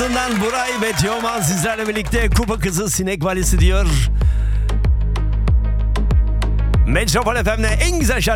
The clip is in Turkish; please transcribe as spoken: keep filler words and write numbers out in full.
ardından Buray ve Teoman sizlerle birlikte Kupa Kızı Sinek Valisi diyor. Metropol F M'de en güzel şarkı